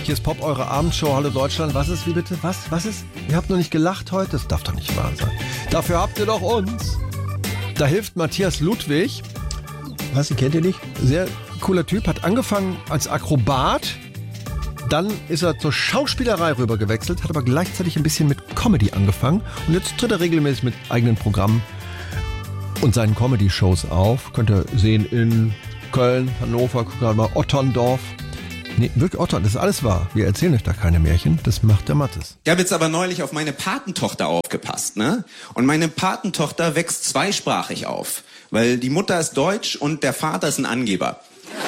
hier ist Pop, eure Abendshow. Hallo Deutschland. Was ist, wie bitte? Was ist? Ihr habt noch nicht gelacht heute? Das darf doch nicht wahr sein. Dafür habt ihr doch uns. Da hilft Matthias Ludwig. Was, kennt ihr nicht? Sehr cooler Typ. Hat angefangen als Akrobat. Dann ist er zur Schauspielerei rüber gewechselt. Hat aber gleichzeitig ein bisschen mit Comedy angefangen. Und jetzt tritt er regelmäßig mit eigenen Programmen und seinen Comedy-Shows auf. Könnt ihr sehen in Köln, Hannover, guckt mal, Otterndorf. Nee, wirklich Otterndorf, das ist alles wahr. Wir erzählen euch da keine Märchen, das macht der Mattes. Ich habe jetzt aber neulich auf meine Patentochter aufgepasst, ne? Und meine Patentochter wächst zweisprachig auf. Weil die Mutter ist deutsch und der Vater ist ein Angeber.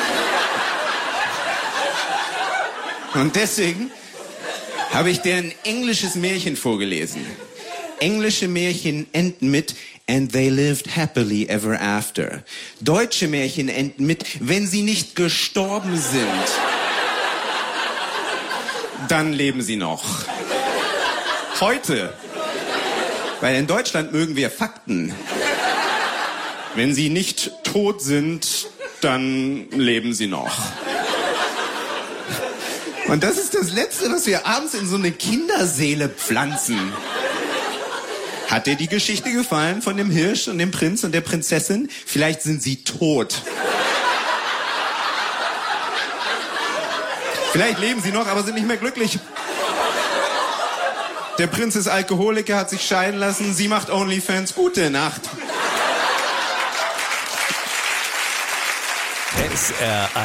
Und deswegen habe ich dir ein englisches Märchen vorgelesen. Englische Märchen enden mit "And they lived happily ever after". Deutsche Märchen enden mit "Wenn sie nicht gestorben sind, dann leben sie noch". Heute. Weil in Deutschland mögen wir Fakten. Wenn sie nicht tot sind, dann leben sie noch. Und das ist das Letzte, was wir abends in so eine Kinderseele pflanzen. Hat dir die Geschichte gefallen von dem Hirsch und dem Prinz und der Prinzessin? Vielleicht sind sie tot. Vielleicht leben sie noch, aber sind nicht mehr glücklich. Der Prinz ist Alkoholiker, hat sich scheiden lassen. Sie macht Onlyfans. Gute Nacht. SR1